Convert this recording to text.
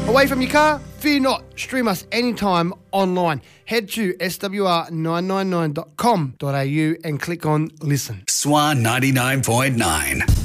Away from your car? Fear not. Stream us anytime online. Head to swr999.com.au and click on Listen. Swan 99.9.